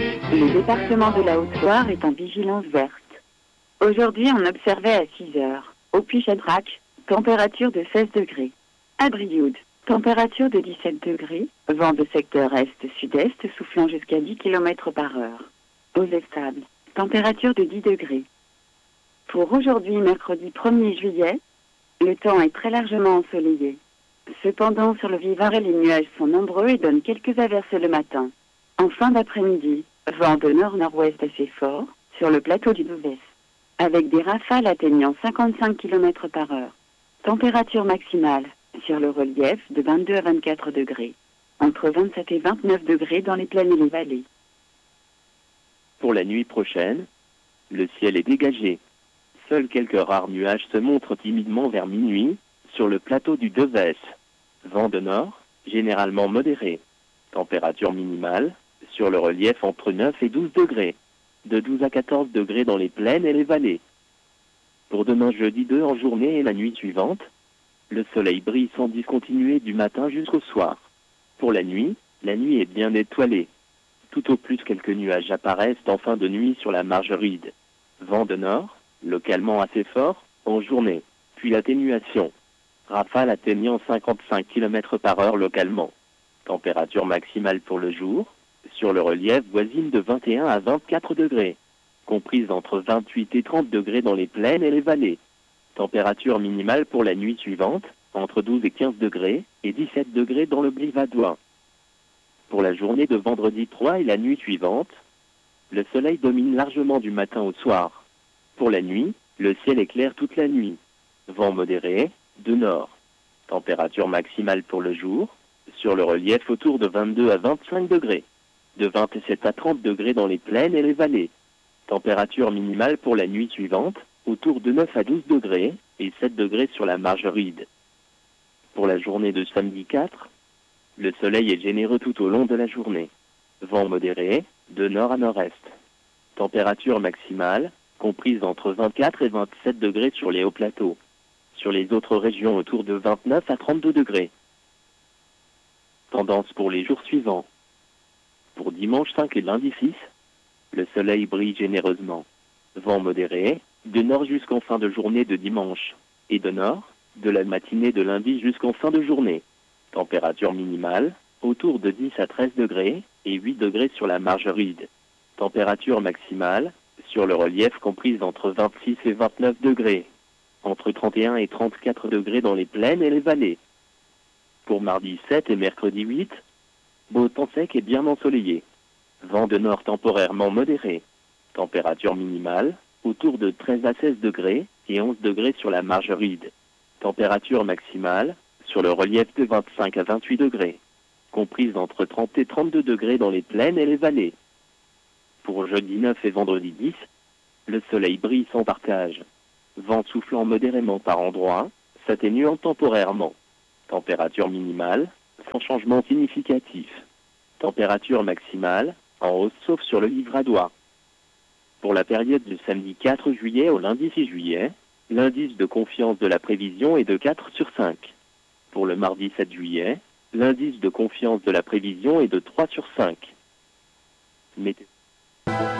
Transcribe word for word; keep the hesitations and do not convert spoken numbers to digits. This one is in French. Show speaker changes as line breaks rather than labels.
Le département de la Haute-Loire est en vigilance verte. Aujourd'hui, on observait à six heures. Au Puy-Chadrac, température de seize degrés. À Brioude, température de dix-sept degrés. Vent de secteur est-sud-est soufflant jusqu'à dix kilomètres par heure. Aux Estables, température de dix degrés. Pour aujourd'hui, mercredi premier juillet, le temps est très largement ensoleillé. Cependant, sur le Vivarais, les nuages sont nombreux et donnent quelques averses le matin. En fin d'après-midi, vent de nord-nord-ouest assez fort sur le plateau du Douvès, avec des rafales atteignant cinquante-cinq kilomètres par heure. Température maximale sur le relief de vingt-deux à vingt-quatre degrés, entre vingt-sept et vingt-neuf degrés dans les plaines et les vallées.
Pour la nuit prochaine, le ciel est dégagé. Seuls quelques rares nuages se montrent timidement vers minuit sur le plateau du Douvès. Vent de nord, généralement modéré. Température minimale sur le relief entre neuf et douze degrés. De douze à quatorze degrés dans les plaines et les vallées. Pour demain jeudi deux en journée et la nuit suivante, le soleil brille sans discontinuer du matin jusqu'au soir. Pour la nuit, la nuit est bien étoilée. Tout au plus quelques nuages apparaissent en fin de nuit sur la marge ride. Vent de nord, localement assez fort, en journée, puis atténuation. Rafale atteignant cinquante-cinq kilomètres par heure localement. Température maximale pour le jour, sur le relief voisine de vingt et un à vingt-quatre degrés, comprise entre vingt-huit et trente degrés dans les plaines et les vallées. Température minimale pour la nuit suivante, entre douze et quinze degrés, et dix-sept degrés dans le Brivadois. Pour la journée de vendredi trois et la nuit suivante, le soleil domine largement du matin au soir. Pour la nuit, le ciel est clair toute la nuit. Vent modéré, de nord. Température maximale pour le jour, sur le relief autour de vingt-deux à vingt-cinq degrés. De vingt-sept à trente degrés dans les plaines et les vallées. Température minimale pour la nuit suivante, autour de neuf à douze degrés, et sept degrés sur la marge ride. Pour la journée de samedi quatre, le soleil est généreux tout au long de la journée. Vent modéré, de nord à nord-est. Température maximale, comprise entre vingt-quatre et vingt-sept degrés sur les hauts plateaux. Sur les autres régions autour de vingt-neuf à trente-deux degrés. Tendance pour les jours suivants. Pour dimanche cinq et lundi six, le soleil brille généreusement. Vent modéré, de nord jusqu'en fin de journée de dimanche, et de nord, de la matinée de lundi jusqu'en fin de journée. Température minimale, autour de dix à treize degrés, et huit degrés sur la marge ride. Température maximale, sur le relief comprise entre vingt-six et vingt-neuf degrés, entre trente et un et trente-quatre degrés dans les plaines et les vallées. Pour mardi sept et mercredi huit, beau temps sec et bien ensoleillé. Vent de nord temporairement modéré. Température minimale, autour de treize à seize degrés et onze degrés sur la marge ride. Température maximale, sur le relief de vingt-cinq à vingt-huit degrés, comprise entre trente et trente-deux degrés dans les plaines et les vallées. Pour jeudi neuf et vendredi dix, le soleil brille sans partage. Vent soufflant modérément par endroits, s'atténuant temporairement. Température minimale, sans changement significatif. Température maximale, en hausse sauf sur le Livradois. Pour la période du samedi quatre juillet au lundi six juillet, l'indice de confiance de la prévision est de quatre sur cinq. Pour le mardi sept juillet, l'indice de confiance de la prévision est de trois sur cinq. Météo.